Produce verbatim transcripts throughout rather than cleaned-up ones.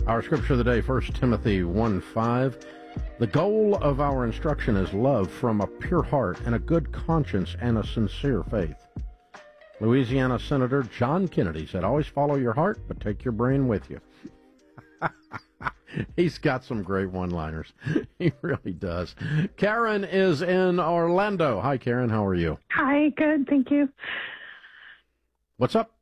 Our scripture of the day, First Timothy one five. The goal of our instruction is love from a pure heart and a good conscience and a sincere faith. Louisiana Senator John Kennedy said, always follow your heart, but take your brain with you. He's got some great one-liners. He really does. Karen is in Orlando. Hi, Karen. How are you? Hi, good. Thank you. What's up?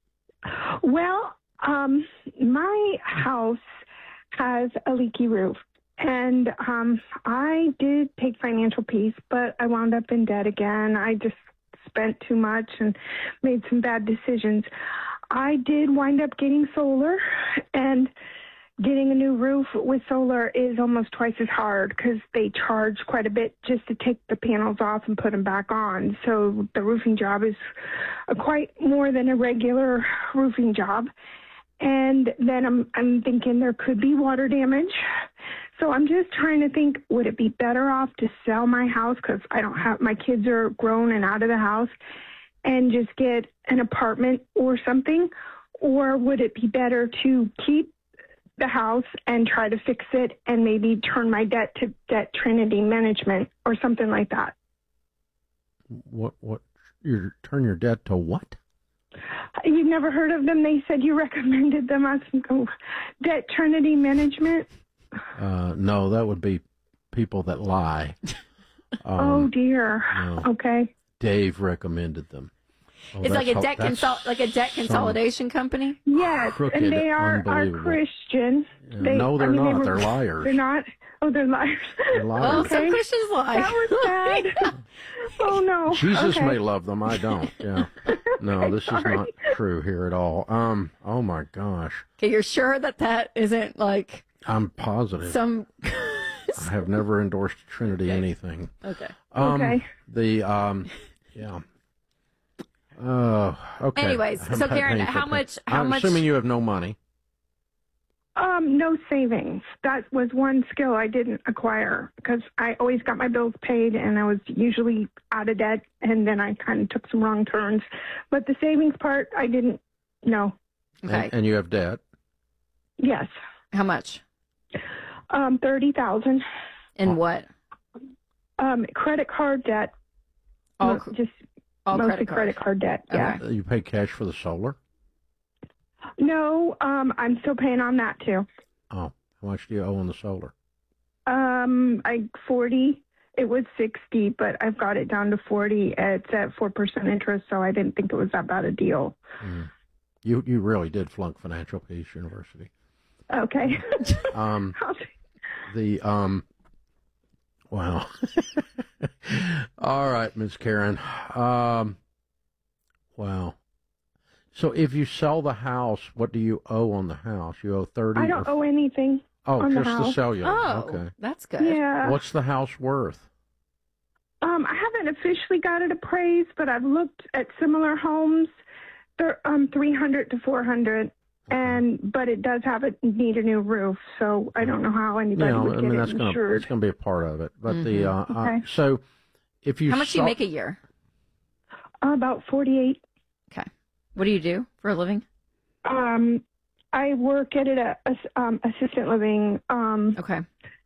Well, um, my house has a leaky roof, and um, I did take financial peace, but I wound up in debt again. I just spent too much and made some bad decisions. I did wind up getting solar, and getting a new roof with solar is almost twice as hard because they charge quite a bit just to take the panels off and put them back on. So the roofing job is a quite more than a regular roofing job. And then I'm I'm thinking there could be water damage. So I'm just trying to think, would it be better off to sell my house because I don't have, my kids are grown and out of the house, and just get an apartment or something? Or would it be better to keep the house and try to fix it and maybe turn my debt to Debt Trinity Management or something like that? What, what, you turn your debt to what? You've never heard of them? They said you recommended them. I was oh, Debt Trinity Management. Uh, no, that would be people that lie. Um, oh dear. No. Okay. Dave recommended them. Oh, it's like a debt that's consol- like a debt consolidation company. Yes, crooked, and they are are unbelievable. Christian. Yeah, They, no, they're I mean, not. They were, they're liars. They're not. Oh, they're liars. They're Oh, liars. some Okay. Christians lie. That was bad. Oh no. Jesus okay. may love them. I don't. Yeah. No, this is Sorry. not true here at all. Um. Oh my gosh. Okay, you're sure that that isn't like I'm positive. some. I have never endorsed Trinity anything. Okay. Um, Okay. The um. Yeah. Oh. okay. Anyways, I'm so pa- Karen, painful how pain. much- how I'm much- assuming you have no money. Um, no savings. That was one skill I didn't acquire because I always got my bills paid and I was usually out of debt, and then I kind of took some wrong turns. But the savings part, I didn't know. Okay. And, and you have debt. Yes. How much? Um, thirty thousand. And what? Um, credit card debt. All, Mo- cr- just all mostly credit card. credit card debt. Yeah. Okay. You pay cash for the solar. No, um, I'm still paying on that too. Oh, how much do you owe on the solar? Um, I forty. It was sixty, but I've got it down to forty. It's at four percent interest, so I didn't think it was that bad a deal. Mm. You you really did flunk Financial Peace University. Okay. Um, the um, wow. All right, Miss Karen. Um, wow. So if you sell the house, what do you owe on the house? You owe thirty. I don't or, owe anything. Oh, on the just the house. cellular. Oh, Okay. that's good. Yeah. What's the house worth? Um, I haven't officially got it appraised, but I've looked at similar homes. They're um three hundred to four hundred, and but it does have a need a new roof, so I don't know how anybody Yeah, would I get mean it that's gonna insured. it's gonna be a part of it. But the Mm-hmm. uh, Okay. uh, so if you How much do you saw- make a year? Uh, about forty-eight. Okay. What do you do for a living? Um, I work at a, a um, assistant living. Um, Okay.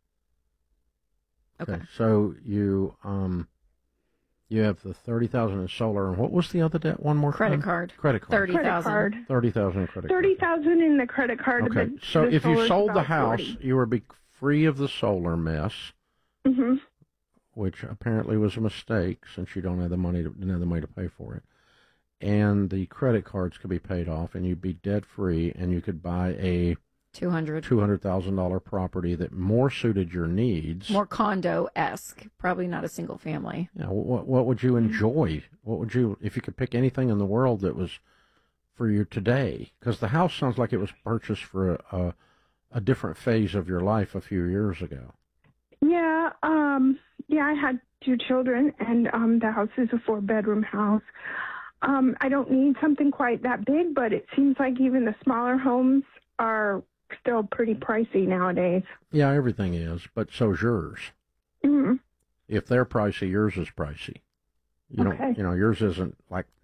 Okay. Okay. So you um you have the thirty thousand in solar, and what was the other debt? One more Credit time? card. Credit card. Thirty credit thousand. card. Thirty thousand credit card. Thirty thousand in the credit card. Okay. The, So the if you solar's sold the about house, forty. you would be free of the solar mess, Mm-hmm. which apparently was a mistake since you don't have the money to didn't have the money to pay for it. And the credit cards could be paid off, and you'd be debt free, and you could buy a Two hundred. two hundred thousand dollar property that more suited your needs. More condo esque. Probably not a single family. Yeah, what what would you enjoy? What would you, if you could pick anything in the world that was for you today? Because the house sounds like it was purchased for a, a a different phase of your life a few years ago. Yeah, um, yeah, I had two children, and um, the house is a four-bedroom house. Um, I don't need something quite that big, but it seems like even the smaller homes are still pretty pricey nowadays. Yeah, everything is, but so's yours. Mm-hmm. If they're pricey, yours is pricey. You Okay. don't, you know, yours isn't like